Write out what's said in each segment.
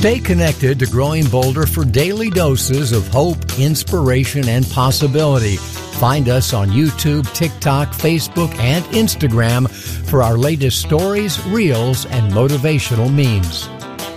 Stay connected to Growing Bolder for daily doses of hope, inspiration, and possibility. Find us on YouTube, TikTok, Facebook, and Instagram for our latest stories, reels, and motivational memes.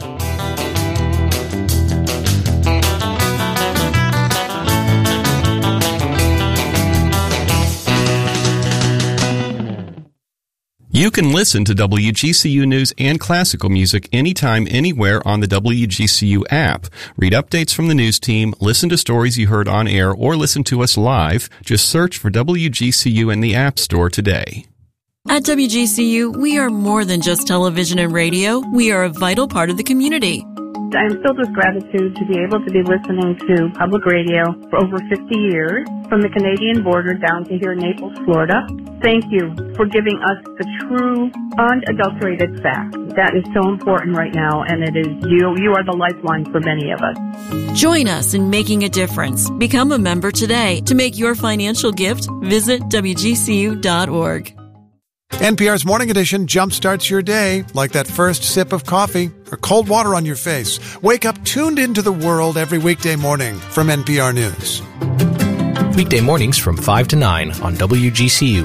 You can listen to WGCU News and classical music anytime, anywhere on the WGCU app. Read updates from the news team, listen to stories you heard on air, or listen to us live. Just search for WGCU in the App Store today. At WGCU, we are more than just television and radio. We are a vital part of the community. I'm filled with gratitude to be able to be listening to public radio for over 50 years, from the Canadian border down to here in Naples, Florida. Thank you for giving us the true, unadulterated fact. That is so important right now, and it is you. You are the lifeline for many of us. Join us in making a difference. Become a member today. To make your financial gift, visit WGCU.org. NPR's Morning Edition jumpstarts your day like that first sip of coffee or cold water on your face. Wake up tuned into the world every weekday morning from NPR News. Weekday mornings from 5 to 9 on WGCU.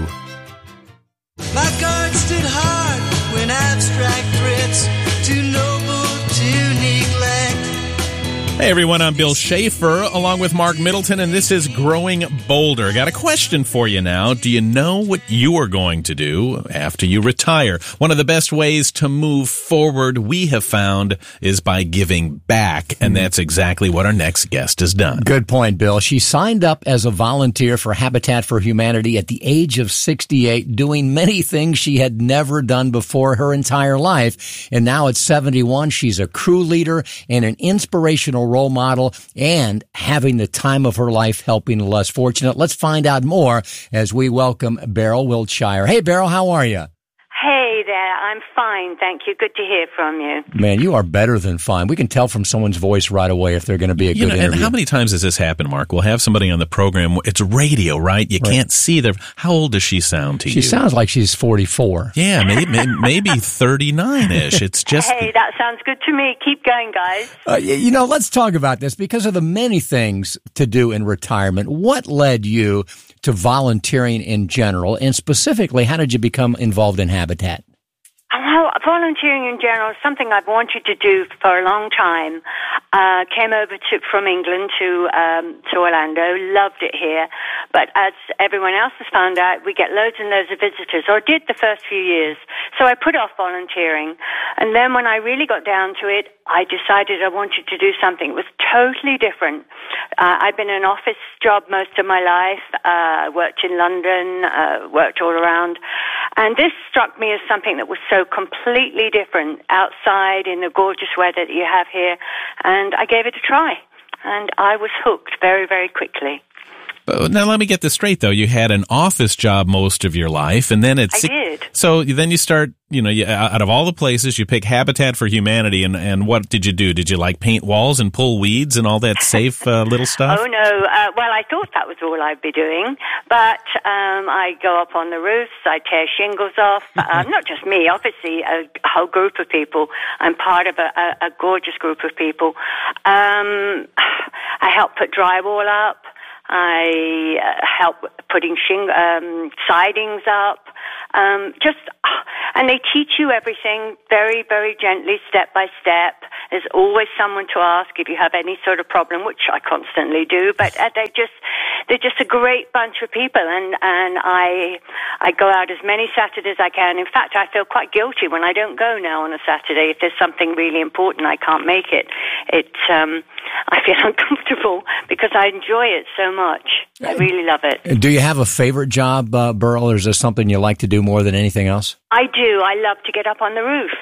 My guard stood hard when abstract threats too noble to neglect. Hey everyone, I'm Bill Schaefer along with Mark Middleton, and this is Growing Bolder. Got a question for you now. Do you know what you are going to do after you retire? One of the best ways to move forward, we have found, is by giving back, and that's exactly what our next guest has done. Good point, Bill. She signed up as a volunteer for Habitat for Humanity at the age of 68, doing many things she had never done before her entire life. And now at 71, she's a crew leader and an inspirational role model, and having the time of her life helping the less fortunate. Let's find out more as we welcome Beryl Wiltshire. Hey, Beryl, how are you? Hey there, I'm fine, thank you. Good to hear from you. Man, you are better than fine. We can tell from someone's voice right away if they're going to be a good interview. And how many times has this happened, Mark? We'll have somebody on the program. It's radio, right? You can't see their... How old does she sound to you? She sounds like she's 44. Yeah, maybe 39-ish. It's just... Hey, that sounds good to me. Keep going, guys. Let's talk about this. Because of the many things to do in retirement, what led you to volunteering in general, and specifically, how did you become involved in Habitat? Well, volunteering in general is something I've wanted to do for a long time. Came over from England to Orlando, loved it here. But as everyone else has found out, we get loads and loads of visitors, or did the first few years. So I put off volunteering. And then when I really got down to it, I decided I wanted to do something that was totally different. I've been in an office job most of my life, worked in London, worked all around. And this struck me as something that was so completely different outside in the gorgeous weather that you have here. And I gave it a try. And I was hooked very, very quickly. Now, let me get this straight, though. You had an office job most of your life, and then I did. So then you start, out of all the places, you pick Habitat for Humanity, and what did you do? Did you, paint walls and pull weeds and all that safe little stuff? Oh, no. Well, I thought that was all I'd be doing, but I go up on the roofs, I tear shingles off. Not just me, obviously, a whole group of people. I'm part of a gorgeous group of people. I help put drywall up. I help putting sidings up. And they teach you everything very, very gently, step by step. There's always someone to ask if you have any sort of problem, which I constantly do. But they're just a great bunch of people, and I go out as many Saturdays as I can. In fact, I feel quite guilty when I don't go now on a Saturday. If there's something really important, I can't make it. I feel uncomfortable because I enjoy it so much. I really love it. Do you have a favorite job, Beryl, or is there something you like to do more than anything else? I do. I love to get up on the roof.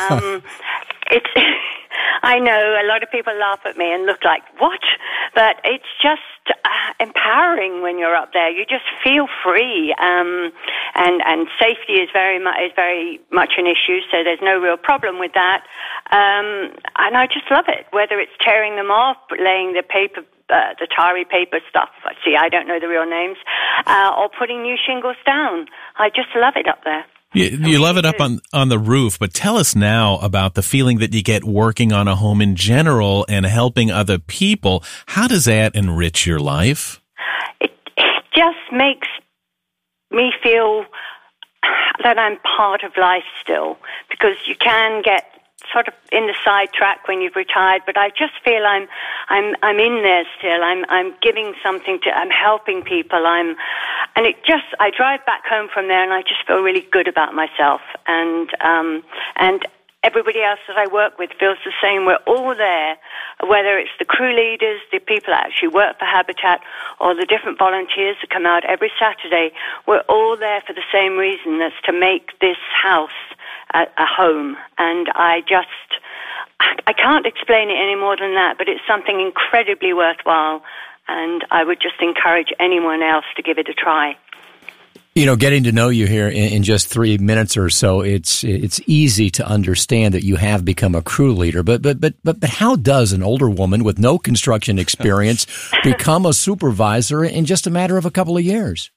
I know a lot of people laugh at me and look like, what? But it's just empowering when you're up there. You just feel free. And safety is very much an issue, so there's no real problem with that. And I just love it, whether it's tearing them off, laying the paper, the tarry paper stuff. See, I don't know the real names, or putting new shingles down. I just love it up there. You love it up on the roof, but tell us now about the feeling that you get working on a home in general and helping other people. How does that enrich your life? It just makes me feel that I'm part of life still, because you can get sort of in the sidetrack when you've retired, but I just feel I'm in there still. I'm giving something I'm helping people. I drive back home from there and I just feel really good about myself. And everybody else that I work with feels the same. We're all there, whether it's the crew leaders, the people that actually work for Habitat, or the different volunteers that come out every Saturday. We're all there for the same reason, that's to make this house a home. And I can't explain it any more than that, but it's something incredibly worthwhile, and I would just encourage anyone else to give it a try. You know, getting to know you here in just 3 minutes or so, it's easy to understand that you have become a crew leader. But how does an older woman with no construction experience become a supervisor in just a matter of a couple of years?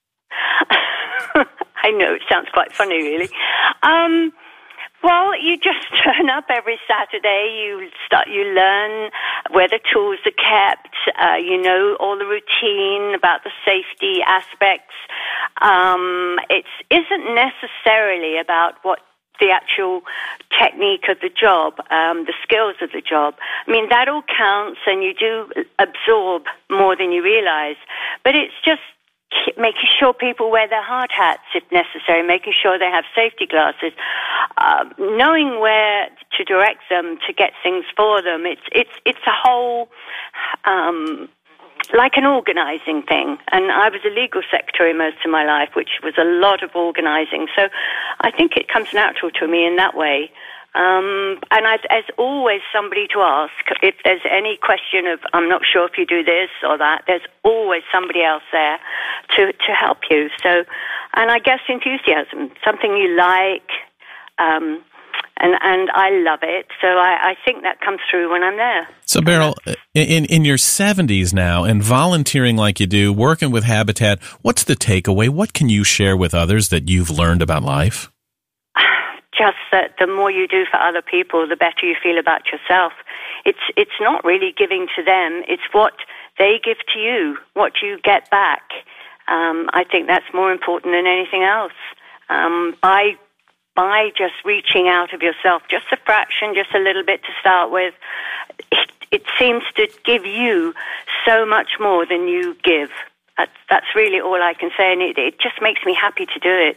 I know, it sounds quite funny, really. Well, you just turn up every Saturday. You learn where the tools are kept. You know all the routine about the safety aspects. It isn't necessarily about what the actual technique of the job, the skills of the job. I mean, that all counts, and you do absorb more than you realize. But it's just making sure people wear their hard hats if necessary, making sure they have safety glasses, knowing where to direct them to get things for them. It's a whole, like an organizing thing. And I was a legal secretary most of my life, which was a lot of organizing. So I think it comes natural to me in that way. And there's always somebody to ask. If there's any question of, I'm not sure if you do this or that, there's always somebody else there to help you. So, and I guess enthusiasm, something you like, and I love it. So I think that comes through when I'm there. So, Beryl, in your 70s now, and volunteering like you do, working with Habitat, what's the takeaway? What can you share with others that you've learned about life? Just that the more you do for other people, the better you feel about yourself. It's not really giving to them. It's what they give to you, what you get back. I think that's more important than anything else. By just reaching out of yourself, just a fraction, just a little bit to start with, it seems to give you so much more than you give. That's really all I can say, and it just makes me happy to do it.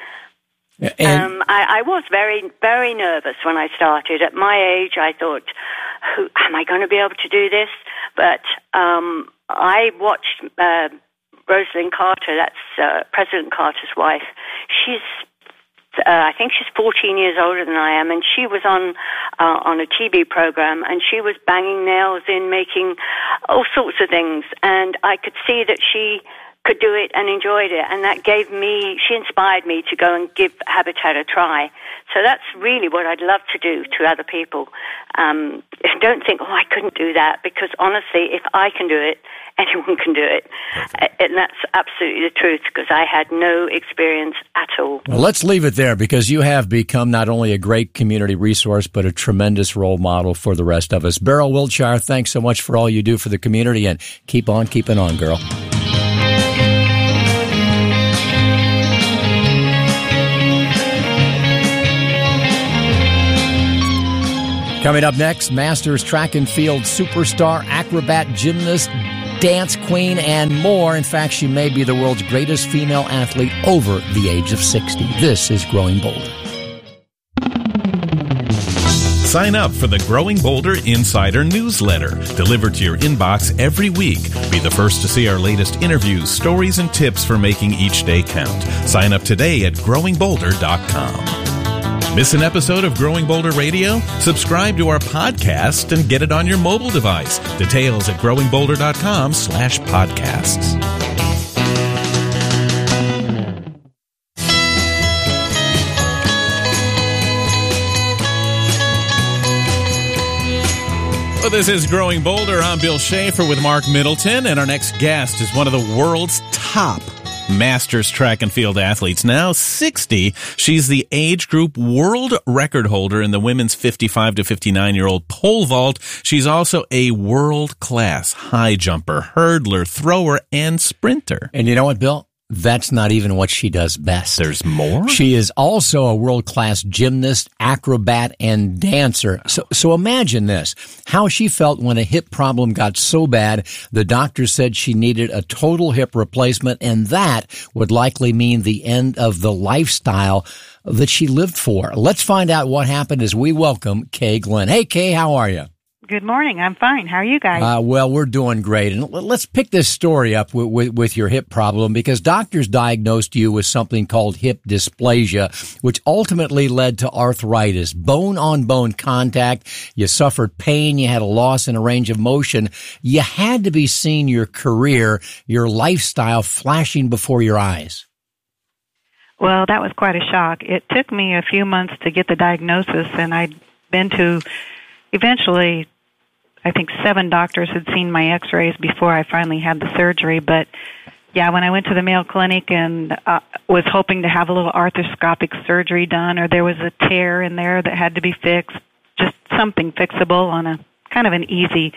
I was very, very nervous when I started. At my age, I thought, am I going to be able to do this? But I watched Rosalind Carter, that's President Carter's wife. I think she's 14 years older than I am, and she was on a TV program, and she was banging nails in, making all sorts of things, and I could see that she could do it and enjoyed it, and that she inspired me to go and give Habitat a try. So that's really what I'd love to do to other people. Don't think, I couldn't do that, because honestly, if I can do it, anyone can do it. And that's absolutely the truth, because I had no experience at all. Well, let's leave it there, because you have become not only a great community resource, but a tremendous role model for the rest of us. Beryl Wiltshire, thanks so much for all you do for the community, and keep on keeping on, girl. Coming up next, Masters track and field superstar, acrobat, gymnast, dance queen, and more. In fact, she may be the world's greatest female athlete over the age of 60. This is Growing Bolder. Sign up for the Growing Bolder Insider newsletter, delivered to your inbox every week. Be the first to see our latest interviews, stories, and tips for making each day count. Sign up today at growingbolder.com. Miss an episode of Growing Bolder Radio? Subscribe to our podcast and get it on your mobile device. Details at growingbolder.com/podcasts. Well, this is Growing Bolder. I'm Bill Schaefer with Mark Middleton, and our next guest is one of the world's top Masters track and field athletes. Now 60, she's the age group world record holder in the women's 55 to 59-year-old pole vault. She's also a world-class high jumper, hurdler, thrower, and sprinter. And you know what, Bill? That's not even what she does best. There's more? She is also a world-class gymnast, acrobat, and dancer. So imagine this, how she felt when a hip problem got so bad, the doctor said she needed a total hip replacement, and that would likely mean the end of the lifestyle that she lived for. Let's find out what happened as we welcome Kay Glenn. Hey, Kay, how are you? Good morning. I'm fine. How are you guys? Well, we're doing great. And let's pick this story up with your hip problem, because doctors diagnosed you with something called hip dysplasia, which ultimately led to arthritis, bone-on-bone contact. You suffered pain. You had a loss in a range of motion. You had to be seeing your career, your lifestyle flashing before your eyes. Well, that was quite a shock. It took me a few months to get the diagnosis, and I'd been to eventually, I think 7 doctors had seen my x-rays before I finally had the surgery. But yeah, when I went to the Mayo Clinic and was hoping to have a little arthroscopic surgery done, or there was a tear in there that had to be fixed, just something fixable on a kind of an easy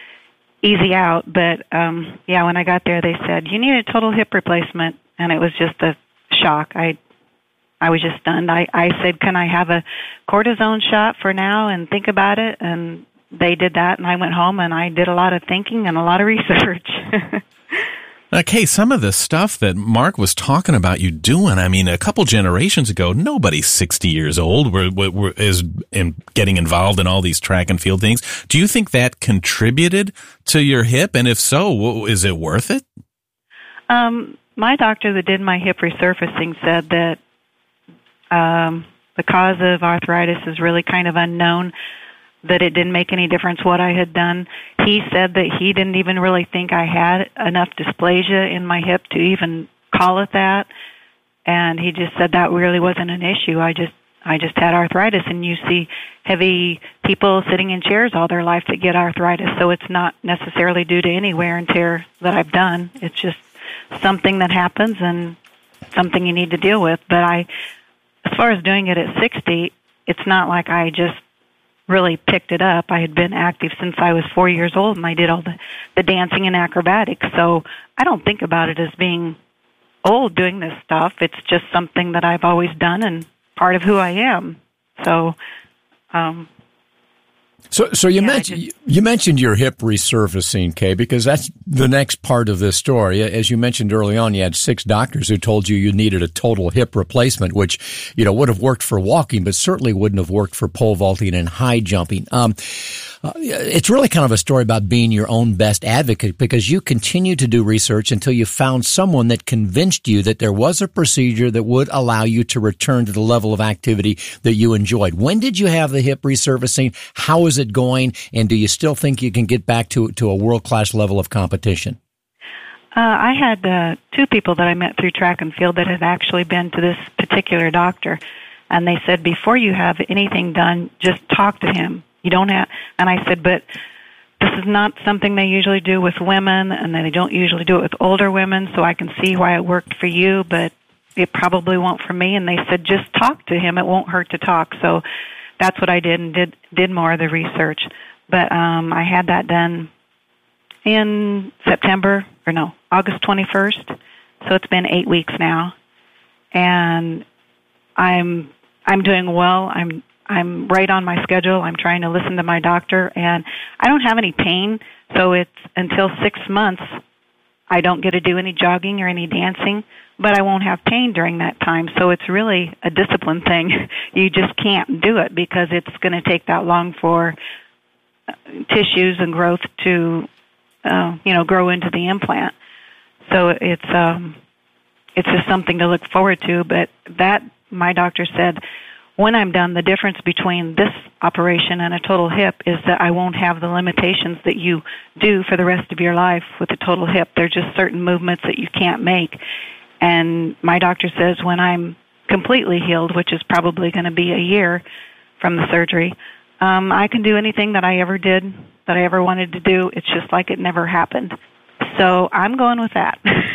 out. But yeah, when I got there, they said, you need a total hip replacement, and it was just a shock. I was just stunned. I said, can I have a cortisone shot for now and think about it? And they did that, and I went home, and I did a lot of thinking and a lot of research. Okay, some of the stuff that Mark was talking about you doing, I mean, a couple generations ago, nobody 60 years old is getting involved in all these track and field things. Do you think that contributed to your hip? And if so, is it worth it? My doctor that did my hip resurfacing said that the cause of arthritis is really kind of unknown, that it didn't make any difference what I had done. He said that he didn't even really think I had enough dysplasia in my hip to even call it that, and he just said that really wasn't an issue. I just had arthritis, and you see heavy people sitting in chairs all their life that get arthritis, so it's not necessarily due to any wear and tear that I've done. It's just something that happens and something you need to deal with. But as far as doing it at 60, it's not like I just really picked it up. I had been active since I was 4 years old, and I did all the dancing and acrobatics. So I don't think about it as being old doing this stuff. It's just something that I've always done and part of who I am. So, So you mentioned your hip resurfacing, Kay, because that's the next part of this story. As you mentioned early on, you had 6 doctors who told you needed a total hip replacement, which, would have worked for walking, but certainly wouldn't have worked for pole vaulting and high jumping. It's really kind of a story about being your own best advocate, because you continued to do research until you found someone that convinced you that there was a procedure that would allow you to return to the level of activity that you enjoyed. When did you have the hip resurfacing? How is it going? And do you still think you can get back to a world-class level of competition? I had 2 people that I met through track and field that had actually been to this particular doctor, and they said, before you have anything done, just talk to him. You don't have, and I said, but this is not something they usually do with women, and they don't usually do it with older women, so I can see why it worked for you, but it probably won't for me. And they said, just talk to him. It won't hurt to talk. So that's what I did, and did more of the research. But I had that done in August 21st. So it's been 8 weeks now, and I'm doing well. I'm right on my schedule. I'm trying to listen to my doctor, and I don't have any pain, so it's until 6 months I don't get to do any jogging or any dancing, but I won't have pain during that time. So it's really a discipline thing. You just can't do it because it's going to take that long for tissues and growth to grow into the implant. So it's just something to look forward to. But that, my doctor said, when I'm done, the difference between this operation and a total hip is that I won't have the limitations that you do for the rest of your life with a total hip. There are just certain movements that you can't make. And my doctor says when I'm completely healed, which is probably going to be a year from the surgery, I can do anything that I ever did, that I ever wanted to do. It's just like it never happened. So I'm going with that.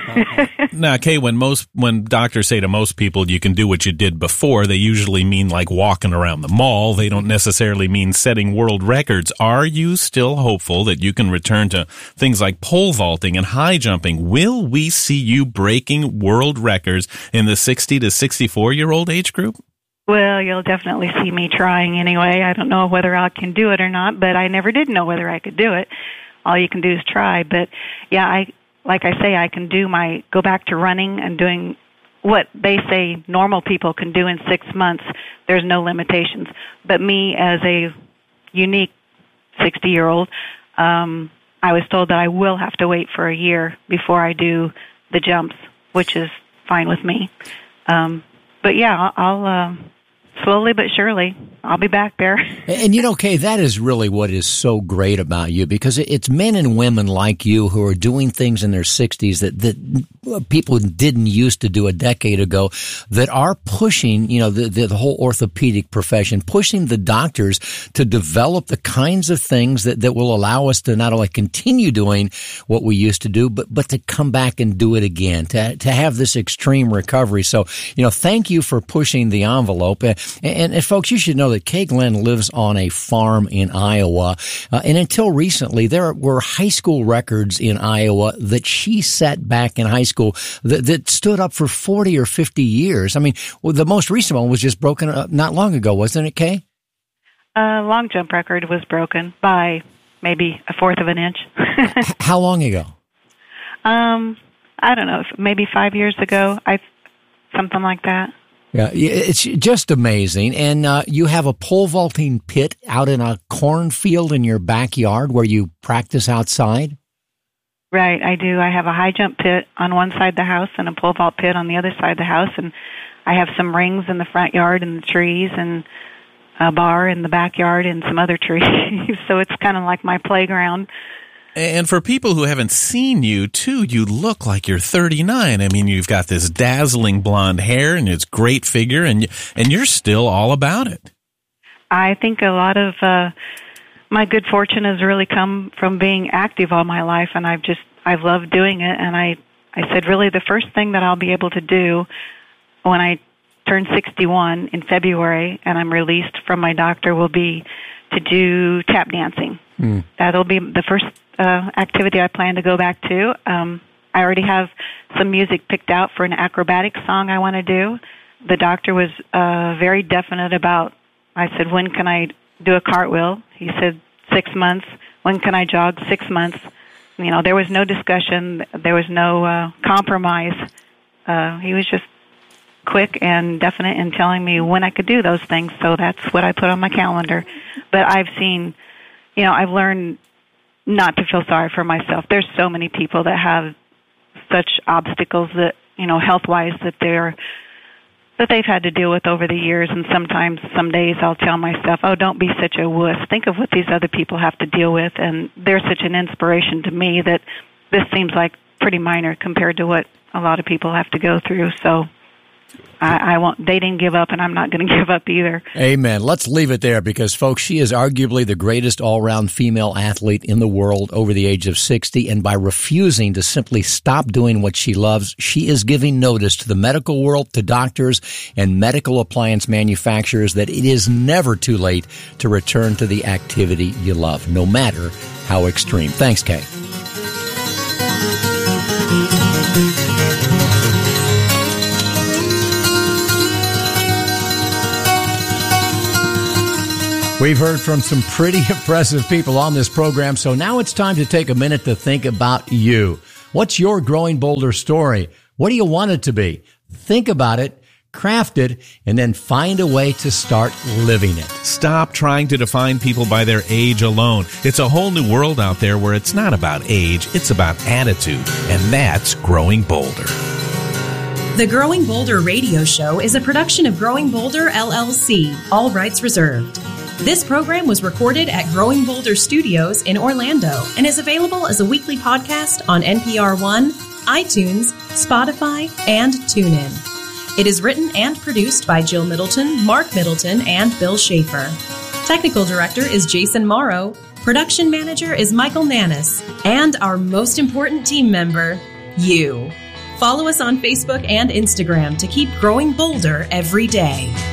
Now, Kay, when doctors say to most people you can do what you did before, they usually mean like walking around the mall. They don't necessarily mean setting world records. Are you still hopeful that you can return to things like pole vaulting and high jumping? Will we see you breaking world records in the 60 to 64-year-old age group? Well, you'll definitely see me trying anyway. I don't know whether I can do it or not, but I never did know whether I could do it. All you can do is try. But yeah, I can go back to running and doing what they say normal people can do in 6 months. There's no limitations. But me, as a unique 60-year-old, I was told that I will have to wait for a year before I do the jumps, which is fine with me. But yeah, I'll slowly but surely, I'll be back there. And Kay, that is really what is so great about you, because it's men and women like you who are doing things in their 60s that people didn't used to do a decade ago, that are pushing, the whole orthopedic profession, pushing the doctors to develop the kinds of things that will allow us to not only continue doing what we used to do, but to come back and do it again, to have this extreme recovery. So, thank you for pushing the envelope. And folks, you should know that Kay Glenn lives on a farm in Iowa. And until recently, there were high school records in Iowa that she set back in high school that stood up for 40 or 50 years. I mean, the most recent one was just broken not long ago, wasn't it, Kay? Long jump record was broken by maybe a fourth of an inch. How long ago? I don't know, maybe 5 years ago, something like that. Yeah, it's just amazing. And you have a pole vaulting pit out in a cornfield in your backyard where you practice outside? Right, I do. I have a high jump pit on one side of the house and a pole vault pit on the other side of the house. And I have some rings in the front yard and the trees and a bar in the backyard and some other trees. So it's kind of like my playground. And for people who haven't seen you, too, you look like you're 39. I mean, you've got this dazzling blonde hair and it's great figure, and you're still all about it. I think a lot of my good fortune has really come from being active all my life, and I've loved doing it. And I said, really, the first thing that I'll be able to do when I turn 61 in February and I'm released from my doctor will be to do tap dancing. That'll be the first activity I plan to go back to. I already have some music picked out for an acrobatic song I want to do. The doctor was very definite about, I said, when can I do a cartwheel? He said 6 months. When can I jog? 6 months. There was no discussion. There was no compromise. He was just quick and definite in telling me when I could do those things. So that's what I put on my calendar. But I've seen, I've learned not to feel sorry for myself. There's so many people that have such obstacles that, health-wise that they've had to deal with over the years. And sometimes, some days I'll tell myself, oh, don't be such a wuss. Think of what these other people have to deal with. And they're such an inspiration to me that this seems like pretty minor compared to what a lot of people have to go through. So I won't. They didn't give up, and I'm not going to give up either. Amen. Let's leave it there because, folks, she is arguably the greatest all-round female athlete in the world over the age of 60, and by refusing to simply stop doing what she loves, she is giving notice to the medical world, to doctors, and medical appliance manufacturers that it is never too late to return to the activity you love, no matter how extreme. Thanks, Kay. We've heard from some pretty impressive people on this program, so now it's time to take a minute to think about you. What's your Growing Bolder story? What do you want it to be? Think about it, craft it, and then find a way to start living it. Stop trying to define people by their age alone. It's a whole new world out there where it's not about age, it's about attitude, and that's Growing Bolder. The Growing Bolder radio show is a production of Growing Bolder, LLC, all rights reserved. This program was recorded at Growing Bolder Studios in Orlando and is available as a weekly podcast on NPR One, iTunes, Spotify, and TuneIn. It is written and produced by Jill Middleton, Mark Middleton, and Bill Schaefer. Technical director is Jason Morrow. Production manager is Michael Nannis. And our most important team member, you. Follow us on Facebook and Instagram to keep growing bolder every day.